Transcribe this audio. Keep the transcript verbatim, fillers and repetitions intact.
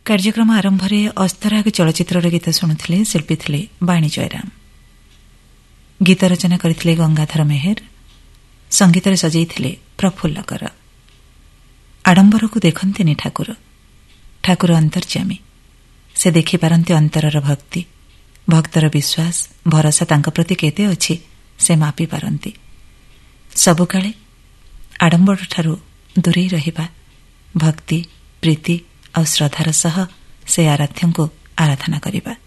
କାର୍ଯ୍ୟକ୍ରମ ଆରମ୍ଭରେ ଅସ୍ତରାଗ ଚଳଚ୍ଚିତ୍ରର ଗୀତ ଶୁଣୁଥିଲେ। ଶିଳ୍ପୀ ଥିଲେ ବାଣୀ ଜୟରାମ। ଗୀତ ରଚନା କରିଥିଲେ ଗଙ୍ଗାଧର ମେହେର। ସଙ୍ଗୀତରେ ସଜେଇଥିଲେ ପ୍ରଫୁଲ୍ଲ କର। ଆଡମ୍ବରକୁ ଦେଖନ୍ତିନି ଠାକୁର, ଠାକୁର ଅନ୍ତର୍ଯ୍ୟାମୀ। ସେ ଦେଖିପାରନ୍ତି ଅନ୍ତରର ଭକ୍ତି, ଭକ୍ତର ବିଶ୍ୱାସ, ଭରସା ତାଙ୍କ ପ୍ରତି କେତେ ଅଛି ସେ ମାପି ପାରନ୍ତି। ସବୁକାଳେ ଆଡମ୍ବରଠାରୁ ଦୂରେଇ ରହିବା, ଭକ୍ତି, ପ୍ରୀତି ଆଉ ଶ୍ରଦ୍ଧାର ସହ ସେ ଆରାଧ୍ୟଙ୍କୁ ଆରାଧନା କରିବା।